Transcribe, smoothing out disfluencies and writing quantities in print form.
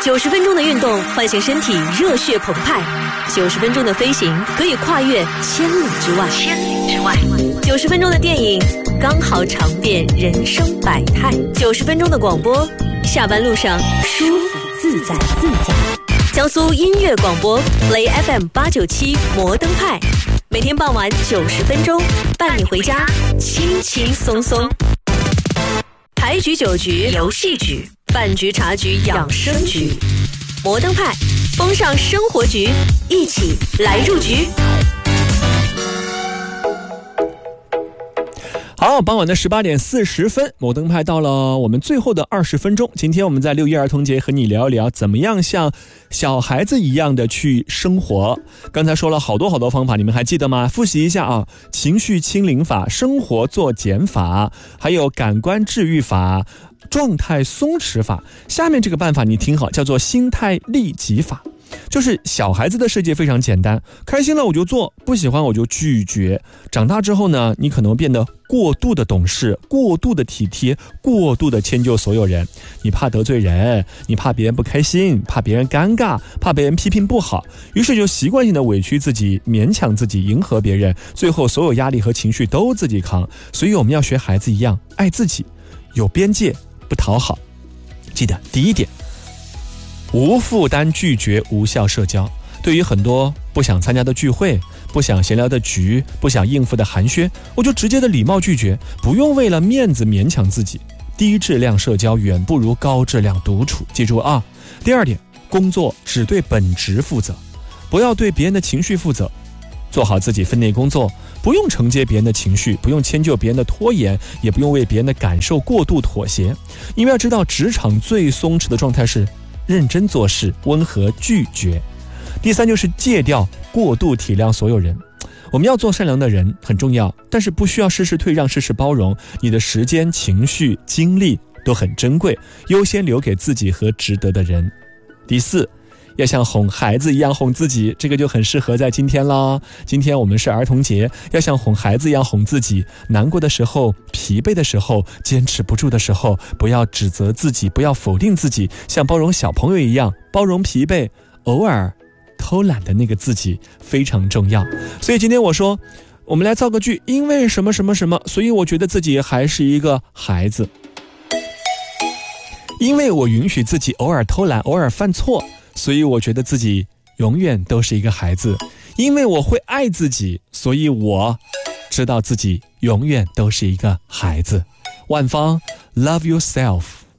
90分钟的运动唤醒身体热血澎湃，90分钟的飞行可以跨越千里之外，90分钟的电影刚好尝遍人生百态，90分钟的广播，下班路上舒服自在。江苏音乐广播 Play FM 897摩登派，每天傍晚90分钟，伴你回家轻轻松松。牌局酒局游戏局，饭局茶局养生局，摩登派风尚生活局，一起来入局。 好，傍晚的18点40分，摩登派到了我们最后的20分钟。今天我们在6一儿童节和你聊一聊，怎么样像小孩子一样的去生活。刚才说了好多方法，你们还记得吗？复习一下啊，情绪清零法、生活做减法，还有感官治愈法、状态松弛法。下面这个办法你听好，叫做心态利己法。就是小孩子的世界非常简单，开心了我就做，不喜欢我就拒绝。长大之后呢，你可能变得过度的懂事，过度的体贴，过度的迁就所有人。你怕得罪人，你怕别人不开心，怕别人尴尬，怕别人批评不好，于是就习惯性的委屈自己，勉强自己，迎合别人，最后所有压力和情绪都自己扛。所以我们要学孩子一样，爱自己，有边界，不讨好。记得第一点，无负担拒绝无效社交。对于很多不想参加的聚会，不想闲聊的局，不想应付的寒暄，我就直接的礼貌拒绝，不用为了面子勉强自己。低质量社交远不如高质量独处，记住啊。第二点，工作只对本职负责，不要对别人的情绪负责。做好自己分内工作，不用承接别人的情绪，不用迁就别人的拖延，也不用为别人的感受过度妥协。因为要知道，职场最松弛的状态是认真做事，温和拒绝。第三就是戒掉过度体谅所有人。我们要做善良的人很重要，但是不需要事事退让，事事包容。你的时间、情绪、精力都很珍贵，优先留给自己和值得的人。第四，要像哄孩子一样哄自己，这个就很适合在今天啦。今天我们是儿童节，要像哄孩子一样哄自己。难过的时候，疲惫的时候，坚持不住的时候，不要指责自己，不要否定自己，像包容小朋友一样包容疲惫，偶尔偷懒的那个自己非常重要。所以今天我说，我们来造个句，因为什么什么什么，所以我觉得自己还是一个孩子。因为我允许自己偶尔偷懒，偶尔犯错，所以我觉得自己永远都是一个孩子。因为我会爱自己，所以我知道自己永远都是一个孩子。万芳 Love yourself。